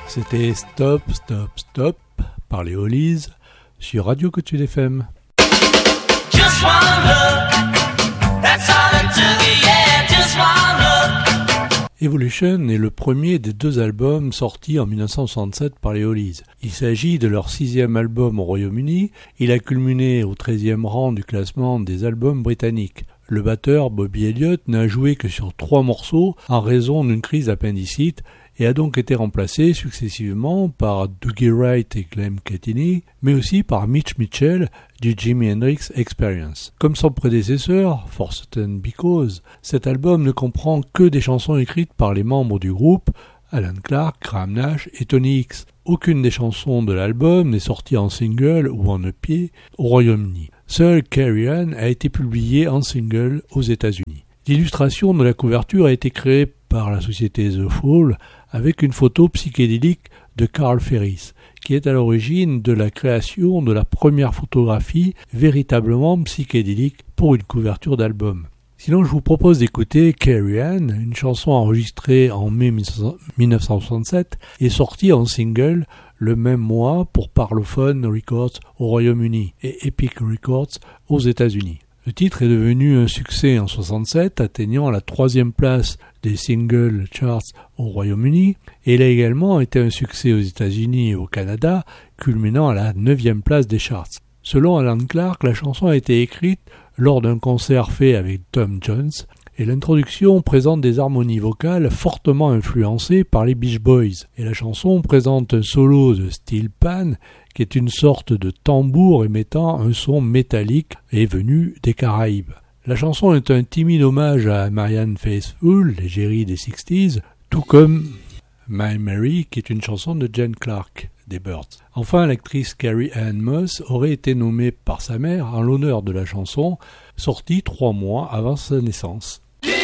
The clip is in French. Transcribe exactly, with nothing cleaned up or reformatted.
C'était Stop, Stop, Stop par les Hollies sur Radio Cotude F M. Just one look, that's all it took, yeah, just one look. Evolution est le premier des deux albums sortis en dix-neuf cent soixante-sept par les Hollies. Il s'agit de leur sixième album au Royaume-Uni. Il a culminé au treizième rang du classement des albums britanniques. Le batteur Bobby Elliott n'a joué que sur trois morceaux en raison d'une crise d'appendicite et a donc été remplacé successivement par Dougie Wright et Clem Cattini, mais aussi par Mitch Mitchell du Jimi Hendrix Experience. Comme son prédécesseur, For Certain Because, cet album ne comprend que des chansons écrites par les membres du groupe, Alan Clark, Graham Nash et Tony Hicks. Aucune des chansons de l'album n'est sortie en single ou en E P au Royaume-Uni. Seul Carry On a été publié en single aux États-Unis. L'illustration de la couverture a été créée par la société The Fall avec une photo psychédélique de Carl Ferris, qui est à l'origine de la création de la première photographie véritablement psychédélique pour une couverture d'album. Sinon, je vous propose d'écouter Carry On, une chanson enregistrée en mai dix-neuf cent soixante-sept et sortie en single le même mois pour Parlophone Records au Royaume-Uni et Epic Records aux États-Unis. Le titre est devenu un succès en soixante-sept, atteignant la troisième place des single charts au Royaume-Uni, et il a également été un succès aux États-Unis et au Canada, culminant à la neuvième place des charts. Selon Alan Clark, la chanson a été écrite lors d'un concert fait avec Tom Jones, et l'introduction présente des harmonies vocales fortement influencées par les Beach Boys, et la chanson présente un solo de steel pan, qui est une sorte de tambour émettant un son métallique et venu des Caraïbes. La chanson est un timide hommage à Marianne Faithfull, l'égérie des sixties, tout comme My Mary, qui est une chanson de Jane Clark des Byrds. Enfin, l'actrice Carrie Ann Moss aurait été nommée par sa mère en l'honneur de la chanson, sortie trois mois avant sa naissance.